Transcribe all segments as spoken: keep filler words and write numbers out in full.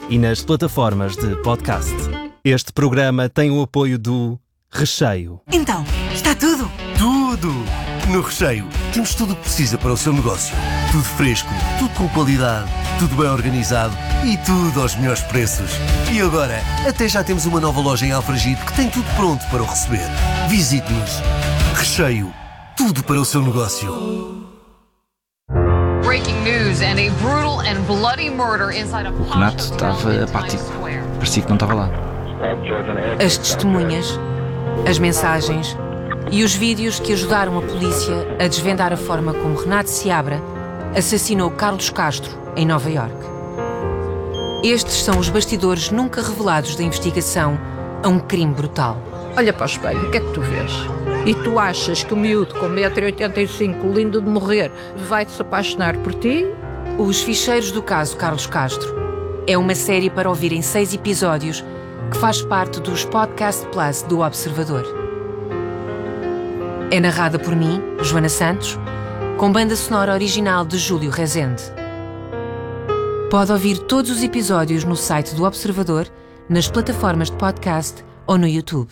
e nas plataformas de podcast. Este programa tem o apoio do Recheio. Então, está tudo? Tudo! No Recheio temos tudo o que precisa para o seu negócio. Tudo fresco, tudo com qualidade, tudo bem organizado e tudo aos melhores preços. E agora, até já temos uma nova loja em Alfragide que tem tudo pronto para o receber. Visite-nos. Recheio. Tudo para o seu negócio. Breaking news and a brutal and bloody murder inside a O Renato estava apático. Parecia que não estava lá. As testemunhas, as mensagens e os vídeos que ajudaram a polícia a desvendar a forma como Renato Seabra assassinou Carlos Castro em Nova Iorque. Estes são os bastidores nunca revelados da investigação a um crime brutal. Olha para o espelho, o que é que tu vês? E tu achas que o miúdo com um metro e oitenta e cinco, lindo de morrer, vai-se apaixonar por ti? Os Ficheiros do Caso Carlos Castro é uma série para ouvir em seis episódios que faz parte dos Podcast Plus do Observador. É narrada por mim, Joana Santos, com banda sonora original de Júlio Rezende. Pode ouvir todos os episódios no site do Observador, nas plataformas de podcast ou no YouTube.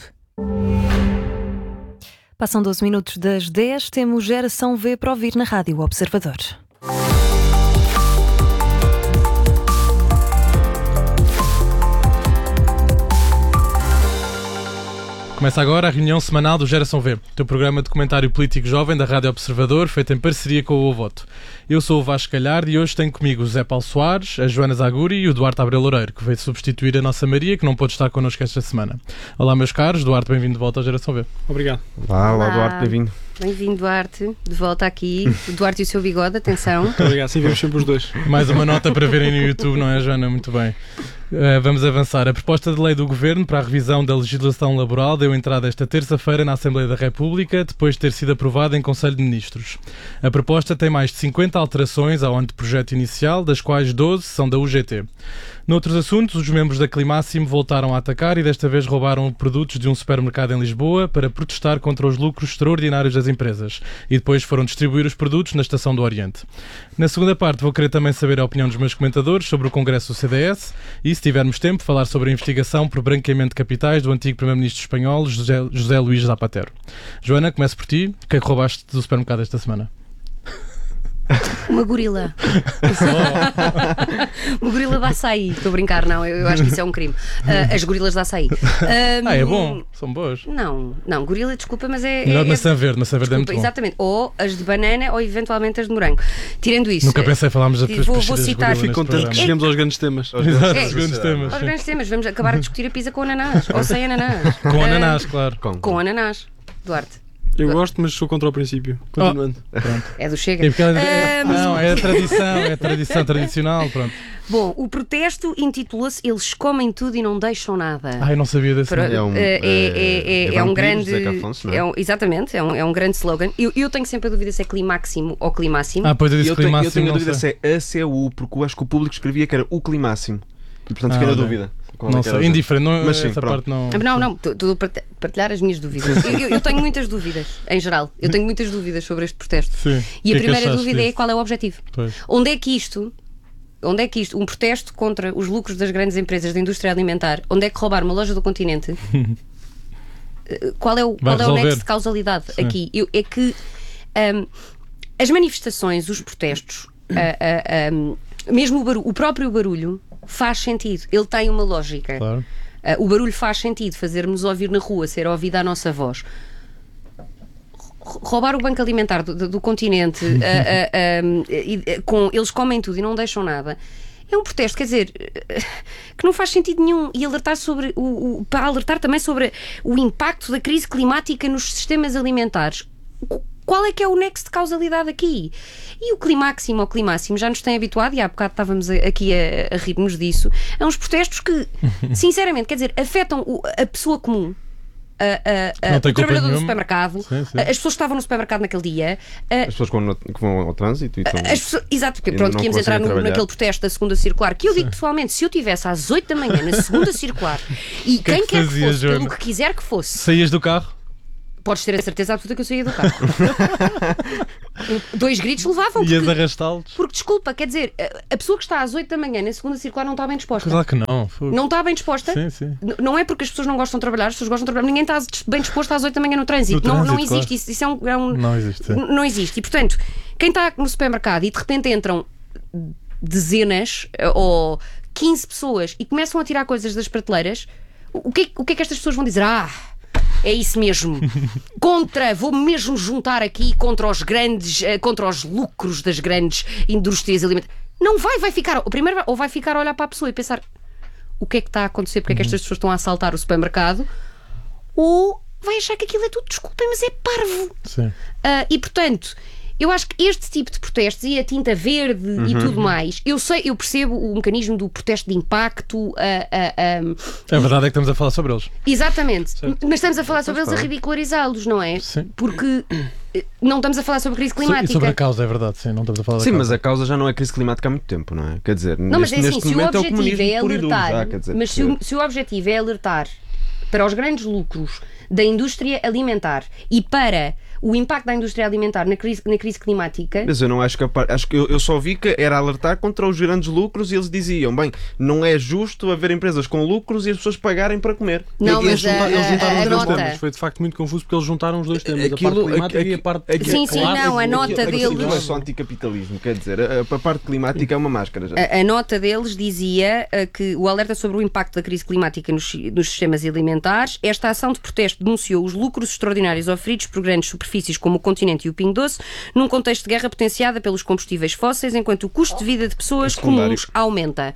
Passam doze minutos das dez, temos Geração V para ouvir na Rádio Observador. Começa agora a reunião semanal do Geração V, teu programa de comentário político jovem da Rádio Observador, feito em parceria com o O Voto. Eu sou o Vasco Galhardo e hoje tenho comigo o Zé Paulo Soares, a Joana Zaguri e o Duarte Abreu Loureiro, que veio substituir a nossa Maria, que não pôde estar connosco esta semana. Olá, meus caros. Duarte, bem-vindo de volta à Geração V. Obrigado. Olá, olá, Duarte, bem-vindo. Bem-vindo, Duarte, de volta aqui. O Duarte e o seu bigode, atenção. Muito obrigado, sim, vemos sempre os dois. Mais uma nota para verem no YouTube, não é, Joana? Muito bem. Uh, vamos avançar. A proposta de lei do Governo para a revisão da legislação laboral deu entrada esta terça-feira na Assembleia da República, depois de ter sido aprovada em Conselho de Ministros. A proposta tem mais de cinquenta alterações ao anteprojeto inicial, das quais doze são da U G T. Noutros assuntos, os membros da Climáximo voltaram a atacar e desta vez roubaram produtos de um supermercado em Lisboa para protestar contra os lucros extraordinários das empresas e depois foram distribuir os produtos na Estação do Oriente. Na segunda parte vou querer também saber a opinião dos meus comentadores sobre o Congresso do C D S e, se tivermos tempo, falar sobre a investigação por branqueamento de capitais do antigo Primeiro-Ministro espanhol José, José Luís Zapatero. Joana, começo por ti. O que é que roubaste do supermercado esta semana? Uma gorila. Uma gorila de açaí. Estou a brincar, não, eu, eu acho que isso é um crime. Uh, as gorilas de açaí. Um, ah, é bom, são boas. Não, não, gorila, desculpa, mas é. Melhor é, maçã verde, maçã verde é muito bom. Exatamente, ou as de banana ou eventualmente as de morango. Tirando isso. Nunca pensei falarmos da vou, vou citar. Fico contente que chegamos aos grandes temas. Aos Exato, é, aos grandes temas. Aos grandes temas. Vamos acabar a discutir a pizza com ananás ou sem ananás. Com ananás, uh, claro. Com, com ananás. Duarte. Eu gosto, mas sou contra o princípio. Continuando. Oh, é do Chega. É ela... é... Um... Não, é a tradição, é a tradição tradicional, pronto. Bom, o protesto intitulou-se Eles comem tudo e não deixam nada. Ah, eu não sabia desse. Pro... É, um, é, é, é, é um grande. Afonso, é um, exatamente, é um, é um grande slogan. Eu, eu tenho sempre a dúvida se é Climáximo ou Climáximo. Ah, pois eu disse eu Climáximo. Tenho, eu tenho a dúvida se é A C U, porque eu acho que o público escrevia que era o Climáximo. E portanto fiquei ah, na dúvida. Não sei, indiferente, não, mas sim, essa pronto. parte não. Não, não, estou a partilhar as minhas dúvidas. eu, eu tenho muitas dúvidas, em geral. Eu tenho muitas dúvidas sobre este protesto. Sim. E que a primeira é dúvida disso? é qual é o objetivo. Pois. Onde é que isto, onde é que isto, um protesto contra os lucros das grandes empresas da indústria alimentar, onde é que roubar uma loja do continente, qual é o, qual é o nexo de causalidade Sim. aqui? Eu, é que um, as manifestações, os protestos, uh, uh, um, mesmo o, barulho, o próprio barulho faz sentido, ele tem uma lógica. Claro. Uh, o barulho faz sentido, fazer-nos ouvir na rua, ser ouvida a nossa voz. Roubar o banco alimentar do, do, do continente, uh, uh, um, uh, com, eles comem tudo e não deixam nada, é um protesto, quer dizer, que não faz sentido nenhum. E alertar sobre o, o, para alertar também sobre o impacto da crise climática nos sistemas alimentares. Qual é que é o nexo de causalidade aqui? E o Climáximo ou Climáximo já nos tem habituado, e há bocado estávamos aqui a, a rir-nos disso, a uns protestos que, sinceramente, quer dizer, afetam o, a pessoa comum, a, a, a, o trabalhador do supermercado, sim, sim. As pessoas que estavam no supermercado naquele dia, a, as pessoas que vão, no, que vão ao trânsito e estão, as pessoas, exato, porque pronto, que íamos entrar no, naquele protesto da segunda circular, que eu digo pessoalmente, se eu estivesse às oito da manhã na segunda circular e que quem é que quer fazia, que fosse, Joana? pelo que quiser que fosse, saías do carro? Podes ter a certeza absoluta que eu saía do carro. Dois gritos levavam. Ias Porque, arrastá-los? porque, desculpa, quer dizer, a, a pessoa que está às oito da manhã na segunda circular não está bem disposta. Claro que não. Fogo. Não está bem disposta? Sim, sim. N- Não é porque as pessoas não gostam de trabalhar, as pessoas gostam de trabalhar. Ninguém está bem disposto às oito da manhã no trânsito. No não, trânsito, não existe. claro. Isso, isso é um. É um Não existe. sim. n- não existe. E, portanto, quem está no supermercado e de repente entram dezenas eh, ou quinze pessoas e começam a tirar coisas das prateleiras, o que, é- o que é que estas pessoas vão dizer? Ah, é isso mesmo. Contra, vou mesmo juntar aqui contra os grandes, eh, contra os lucros das grandes indústrias alimentares. Não vai, vai ficar. O primeiro vai- ou vai ficar a olhar para a pessoa e pensar o que é que está a acontecer, porque é que estas pessoas estão a assaltar o supermercado, ou vai achar que aquilo é tudo, desculpem, mas é parvo. Sim. Ah, e portanto, eu acho que este tipo de protestos e a tinta verde e tudo mais, eu sei, eu percebo o mecanismo do protesto de impacto. ah, ah, ah, A verdade é que estamos a falar sobre eles. Exatamente, Certo. mas estamos a falar sobre eles a está. ridicularizá-los, não é? Sim. Porque eh, não estamos a falar sobre a crise E climática. sobre a causa, é verdade, sim, não estamos a falar da Sim, causa. mas a causa já não é crise climática há muito tempo, não é? Quer dizer, Não, mas neste, é assim, neste se o momento é o objetivo comunismo é puro e duro, alertar, já, quer dizer, mas se o, se o objetivo é alertar para os grandes lucros da indústria alimentar e para o impacto da indústria alimentar na crise, na crise climática. Mas eu não acho que a par- acho que eu, eu só vi que era alertar contra os grandes lucros e eles diziam, bem, não é justo haver empresas com lucros e as pessoas pagarem para comer. Não, Eles mas a, juntaram- eles juntaram a, a os dois nota. temas. Foi de facto muito confuso porque eles juntaram os dois temas, a Aquilo- parte climática aqui- e a parte aqui- Sim, sim, clássica. não, a nota Aquilo- aquilo deles- não é só anticapitalismo, quer dizer, a, a parte climática é uma máscara já. A, a nota deles dizia uh, que o alerta sobre o impacto da crise climática nos, si- nos sistemas alimentares. Esta ação de protesto denunciou os lucros extraordinários oferidos por grandes superfícies como o Continente e o Pingo Doce, num contexto de guerra potenciada pelos combustíveis fósseis, enquanto o custo de vida de pessoas É secundário. comuns aumenta.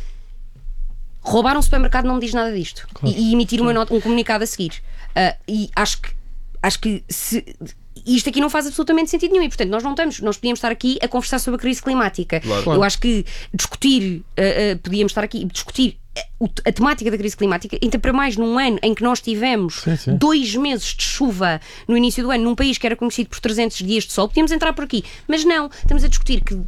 Roubar um supermercado não me diz nada disto. Claro. E, e emitir uma nota, um comunicado a seguir. Uh, e acho que, acho que se, isto aqui não faz absolutamente sentido nenhum. E, portanto, nós não estamos, nós podíamos estar aqui a conversar sobre a crise climática. Claro. Eu acho que discutir, uh, uh, podíamos estar aqui e discutir uh, o- a temática da crise climática, ainda para mais num ano em que nós tivemos Sim, sim. dois meses de chuva no início do ano, num país que era conhecido por trezentos dias de sol, podíamos entrar por aqui. Mas não, estamos a discutir que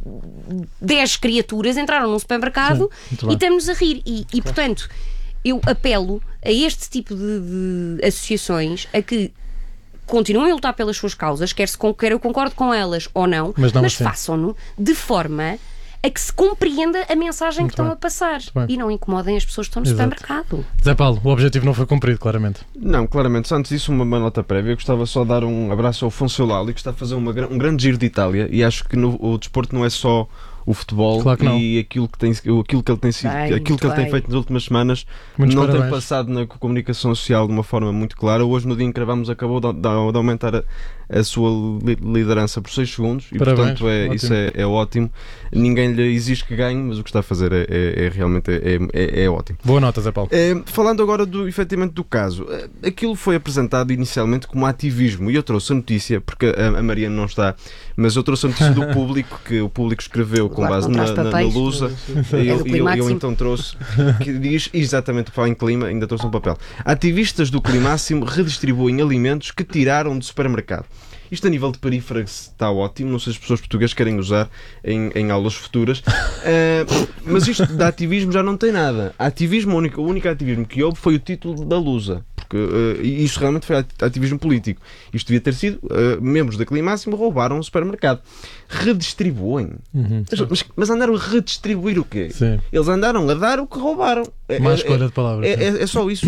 dez criaturas entraram num supermercado Sim, muito e bem. estamos a rir. E, e portanto, eu apelo a este tipo de, de associações a que continuem a lutar pelas suas causas, quer, se, con- quer eu concordo com elas ou não, Mas não assim. façam-no de forma a que se compreenda a mensagem Muito que estão bem. a passar bem. e não incomodem as pessoas que estão no Exato. supermercado. Zé Paulo, o objetivo não foi cumprido, claramente. Não, claramente. Só antes disso, uma, uma nota prévia. Eu gostava só de dar um abraço ao Afonso Eulalia, que está a fazer uma, gra- um grande giro de Itália, e acho que no, o desporto não é só o futebol, Claro que não. e aquilo que, tem, aquilo que ele tem sido, Bem, aquilo muito que ele tem bem. feito nas últimas semanas Muitos não parabéns. tem passado na comunicação social de uma forma muito clara. Hoje, no dia em que gravamos, acabou de, de- de aumentar a, a sua li- liderança por seis segundos e, Parabéns, portanto, é, ótimo. isso é, é ótimo. Ninguém lhe exige que ganhe, mas o que está a fazer é, é- é realmente é, é- é ótimo. Boa nota, Zé Paulo. Eh, falando agora do, efetivamente do caso, eh, aquilo foi apresentado inicialmente como ativismo e eu trouxe a notícia, porque a, a Mariana não está, mas eu trouxe a notícia do público, que o público escreveu com Claro, base não na, traz na, na papéis. Lusa, É e eu, do e eu- eu Climáximo. então trouxe, que diz exatamente para em clima, ainda trouxe um papel. Ativistas do Climáximo redistribuem alimentos que tiraram do supermercado. Isto a nível de perífera está ótimo, não sei se as pessoas portuguesas querem usar em, em aulas futuras, Eh, mas isto de ativismo já não tem nada. Ativismo, o único, o único ativismo que houve foi o título da Lusa, porque uh, isto realmente foi ativismo político. Isto devia ter sido, uh, membros da Climáximo roubaram o supermercado. Redistribuem. Uhum. Mas, mas andaram a redistribuir o quê? Sim. Eles andaram a dar o que roubaram. É- Má é- escolha de palavras. é, sim. é- é só isso.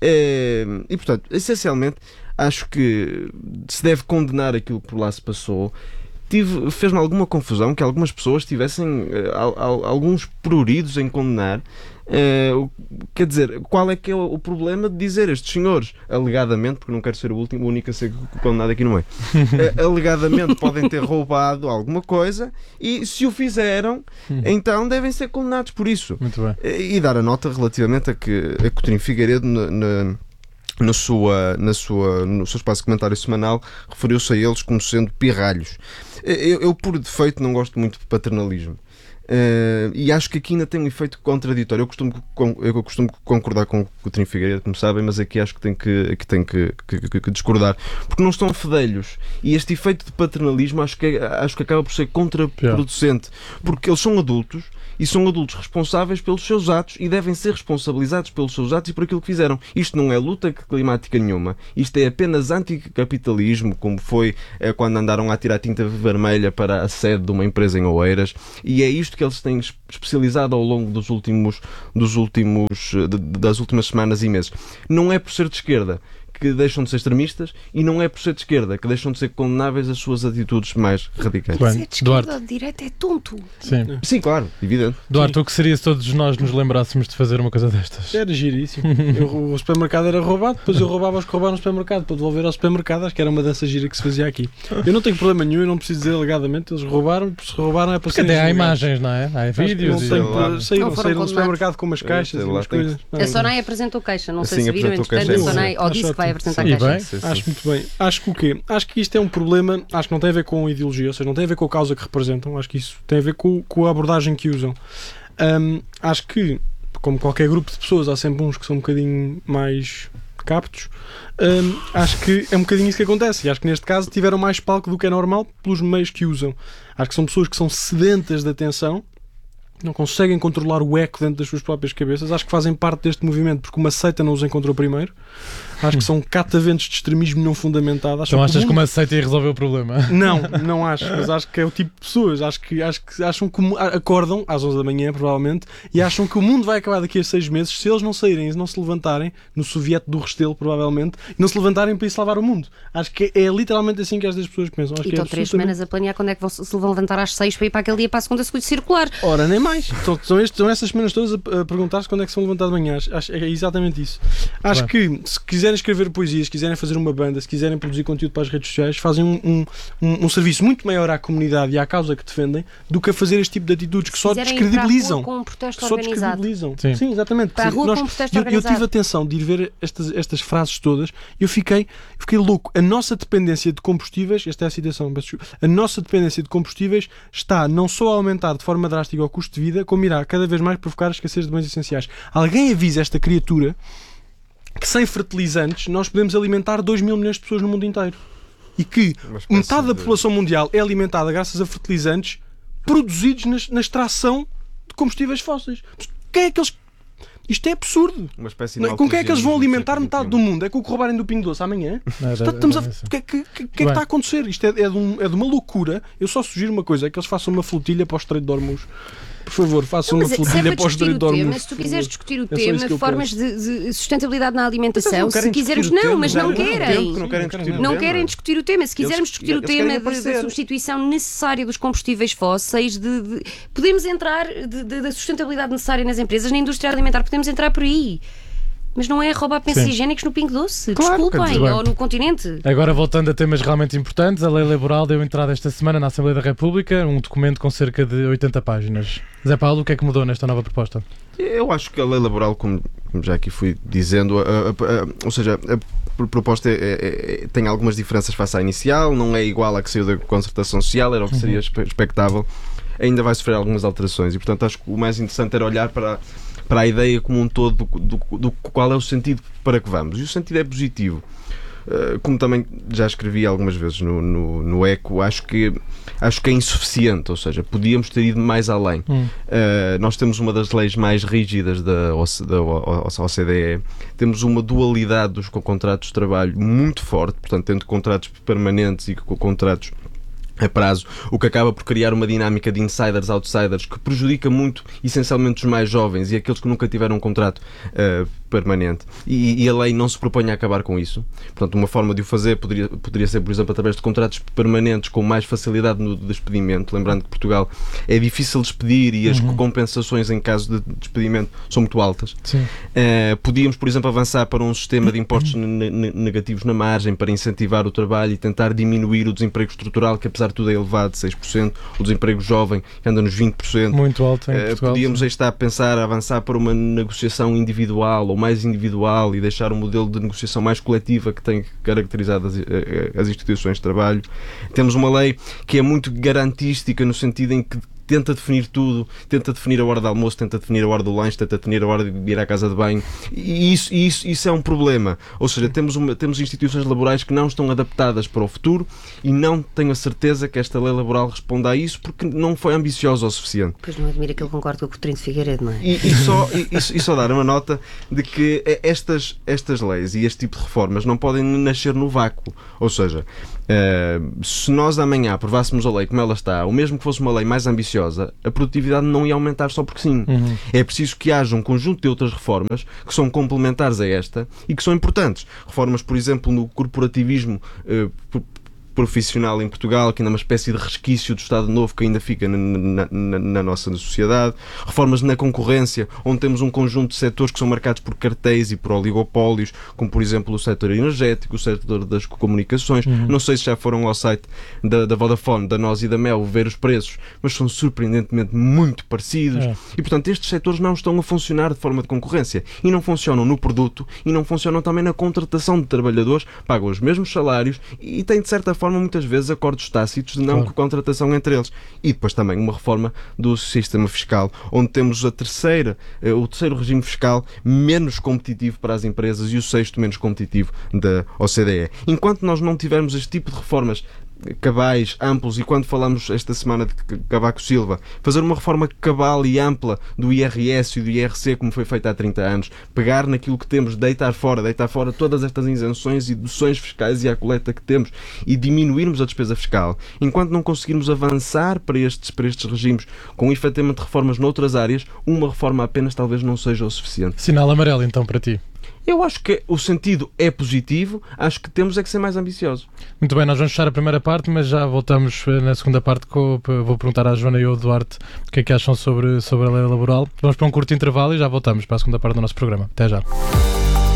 É, e portanto, essencialmente, acho que se deve condenar aquilo que por lá se passou. Tive, fez-me alguma confusão que algumas pessoas tivessem eh, al- al- alguns pruridos em condenar. Eh, o- quer dizer, qual é que é o, o problema de dizer estes senhores, alegadamente, porque não quero ser o último, o único a ser condenado aqui no meio, eh, alegadamente podem ter roubado alguma coisa e se o fizeram, então devem ser condenados por isso. Muito bem. E, e dar a nota relativamente a que a Coutinho Figueiredo na, na, na sua, na sua, no seu espaço de comentário semanal referiu-se a eles como sendo pirralhos. Eu, eu, por defeito, não gosto muito de paternalismo. Uh, e acho que aqui ainda tem um efeito contraditório. Eu costumo, eu costumo concordar com o Trim Figueiredo, como sabem, mas aqui acho que tem que, que, tem que, que, que, que discordar, porque não estão fedelhos, e este efeito de paternalismo acho que, acho que acaba por ser contraproducente, porque eles são adultos e são adultos responsáveis pelos seus atos e devem ser responsabilizados pelos seus atos e por aquilo que fizeram. Isto não é luta climática nenhuma, isto é apenas anticapitalismo, como foi é, quando andaram a tirar tinta vermelha para a sede de uma empresa em Oeiras, e é isto que eles têm especializado ao longo dos últimos, dos últimos, das últimas semanas e meses. Não é por ser de esquerda que deixam de ser extremistas, e não é por ser de esquerda que deixam de ser condenáveis as suas atitudes mais radicais. Bem, ser de esquerda ou de direita é tonto. Sim, Sim claro, evidente. Duarte, Sim. o que seria se todos nós nos lembrássemos de fazer uma coisa destas? Era giríssimo. Eu, o supermercado era roubado, depois eu roubava os que roubaram no supermercado para devolver ao supermercado. Acho que era uma dança gira que se fazia aqui. Eu não tenho problema nenhum, eu não preciso dizer alegadamente, eles roubaram, se roubaram é para ser. Até há imagens, não é? Há vídeos. E... Não saíram, saíram do supermercado com umas caixas e umas coisas. A Sonai apresentou queixa, não sei se viram, entretanto a Sonai ou disse que vai apresentar queixa. Sim, sim. Acho muito bem. Acho que o quê? Acho que isto é um problema, acho que não tem a ver com ideologia, ou seja, não tem a ver com a causa que representam, acho que isso tem a ver com, com a abordagem que usam. Um, acho que, como qualquer grupo de pessoas, há sempre uns que são um bocadinho mais captos. Um, acho que é um bocadinho isso que acontece, e acho que neste caso tiveram mais palco do que é normal pelos meios que usam. Acho que são pessoas que são sedentas de atenção, não conseguem controlar o eco dentro das suas próprias cabeças. Acho que fazem parte deste movimento porque uma seita não os encontrou primeiro. Acho que são cataventos de extremismo não fundamentado. Acho então achas que mundo... uma seita ia resolver o problema? Não, não acho. Mas acho que é o tipo de pessoas. Acho que, acho que acham que acordam às onze da manhã, provavelmente, e acham que o mundo vai acabar daqui a seis meses se eles não saírem e não se levantarem no soviete do Restelo, provavelmente, e não se levantarem para ir salvar o mundo. Acho que é, é literalmente assim que estas pessoas pensam. Acho e que estão é três absolutamente... semanas a planear quando é que vão se vão levantar às seis para ir para aquele dia para a segunda circular. Ora, nem mais. São, são, estes, são essas semanas todas a, a perguntar-se quando é que são levantadas de manhã. Acho, acho, é exatamente isso. Acho Bem. que se quiserem escrever poesia, se quiserem fazer uma banda, se quiserem produzir conteúdo para as redes sociais, fazem um, um, um, um serviço muito maior à comunidade e à causa que defendem do que a fazer este tipo de atitudes que se só descredibilizam. Com um protesto só organizado. descredibilizam. Sim, Sim exatamente. Para a rua Nós, com um protesto eu, organizado. Eu tive atenção de ir ver estas, estas frases todas e eu fiquei, fiquei louco. A nossa dependência de combustíveis, esta é a citação, a nossa dependência de combustíveis está não só a aumentar de forma drástica o custo de vida, como irá cada vez mais provocar a escassez de bens essenciais. Alguém avisa esta criatura que sem fertilizantes nós podemos alimentar dois mil milhões de pessoas no mundo inteiro. E que metade da de... população mundial é alimentada graças a fertilizantes produzidos na, na extração de combustíveis fósseis. Quem é que eles... Isto é absurdo. Uma espécie de com quem é que eles vão alimentar metade do mundo? É com o que roubarem do Pingo Doce amanhã? Não, Portanto, estamos a... O que é que, que, que, é que está a acontecer? Isto é, é, de um, é de uma loucura. Eu só sugiro uma coisa, é que eles façam uma flotilha para o Estreito de Hormuz. Por favor, façam não, uma flotilha é para o Estreito de Hormuz. Mas se tu quiseres discutir o tema, formas de, de sustentabilidade na alimentação, se quisermos... Não, tema, mas não, não querem. Não querem discutir, não querem discutir o tema. Se quisermos discutir eles, o tema da substituição necessária dos combustíveis fósseis, de, de, podemos entrar da sustentabilidade necessária nas empresas, na indústria alimentar, podemos entrar por aí. Mas não é roubar pensos higiênicos no Pingo Doce. Claro, desculpem, ou no continente. Agora, voltando a temas realmente importantes, a Lei Laboral deu entrada esta semana na Assembleia da República, um documento com cerca de oitenta páginas. Zé Paulo, o que é que mudou nesta nova proposta? Eu acho que a Lei Laboral, como já aqui fui dizendo, a, a, a, ou seja, a proposta é, é, é, tem algumas diferenças face à inicial, não é igual à que saiu da concertação social, era o que seria uhum. expectável, ainda vai sofrer algumas alterações e, portanto, acho que o mais interessante era olhar para para a ideia como um todo do, do, do qual é o sentido para que vamos. E o sentido é positivo. Uh, como também já escrevi algumas vezes no, no, no Eco, acho que, acho que é insuficiente, ou seja, podíamos ter ido mais além. Hum. Uh, nós temos uma das leis mais rígidas da, da O C D E, temos uma dualidade dos contratos de trabalho muito forte, portanto, entre contratos permanentes e contratos a prazo, o que acaba por criar uma dinâmica de insiders-outsiders que prejudica muito, essencialmente, os mais jovens e aqueles que nunca tiveram um contrato uh, permanente. E, e a lei não se propõe a acabar com isso. Portanto, uma forma de o fazer poderia, poderia ser, por exemplo, através de contratos permanentes com mais facilidade no despedimento. Lembrando que Portugal é difícil despedir e as uhum. compensações em caso de despedimento são muito altas. Uh, podíamos, por exemplo, avançar para um sistema de impostos negativos na margem para incentivar o trabalho e tentar diminuir o desemprego estrutural, que apesar de tudo é elevado, seis por cento, o desemprego jovem que anda nos vinte por cento. Muito alto em uh, Portugal. Podíamos aí estar a pensar, a avançar para uma negociação individual ou mais individual e deixar um modelo de negociação mais coletiva que tem caracterizado as, as instituições de trabalho. Temos uma lei que é muito garantística no sentido em que tenta definir tudo, tenta definir a hora de almoço, tenta definir a hora do lanche, tenta definir a hora de ir à casa de banho, e isso, isso, isso é um problema. Ou seja, temos, uma, temos instituições laborais que não estão adaptadas para o futuro e não tenho a certeza que esta lei laboral responda a isso porque não foi ambiciosa o suficiente. Pois não admira que ele concorde com o Coutinho de Figueiredo, não é? E, e, só, e, e só dar uma nota de que estas, estas leis e este tipo de reformas não podem nascer no vácuo. Ou seja, uh, se nós amanhã aprovássemos a lei como ela está, ou mesmo que fosse uma lei mais ambiciosa, a produtividade não ia aumentar só porque sim. Uhum. É preciso que haja um conjunto de outras reformas que são complementares a esta e que são importantes. Reformas, por exemplo, no corporativismo uh, profissional em Portugal, que ainda é uma espécie de resquício do Estado Novo que ainda fica na, na, na nossa sociedade. Reformas na concorrência, onde temos um conjunto de setores que são marcados por cartéis e por oligopólios, como por exemplo o setor energético, o setor das comunicações. Uhum. Não sei se já foram ao site da, da Vodafone, da Nós e da Mel ver os preços, mas são surpreendentemente muito parecidos. É. E portanto estes setores não estão a funcionar de forma de concorrência e não funcionam no produto e não funcionam também na contratação de trabalhadores, pagam os mesmos salários e têm de certa forma muitas vezes acordos tácitos de não claro. contratação entre eles. E depois também uma reforma do sistema fiscal, onde temos a terceira, o terceiro regime fiscal menos competitivo para as empresas e o sexto menos competitivo da O C D E. Enquanto nós não tivermos este tipo de reformas cabais, amplos, e quando falamos esta semana de Cavaco Silva, fazer uma reforma cabal e ampla do I R S e do I R C, como foi feito há trinta anos, pegar naquilo que temos, deitar fora, deitar fora todas estas isenções e deduções fiscais e a coleta que temos e diminuirmos a despesa fiscal, enquanto não conseguirmos avançar para estes, para estes regimes com efetivamente reformas noutras áreas, uma reforma apenas talvez não seja o suficiente. Sinal amarelo então para ti. Eu acho que o sentido é positivo, acho que temos é que ser mais ambiciosos. Muito bem, nós vamos fechar a primeira parte, mas já voltamos na segunda parte. Com, vou perguntar à Joana e ao Duarte o que é que acham sobre, sobre a lei laboral. Vamos para um curto intervalo e já voltamos para a segunda parte do nosso programa. Até já.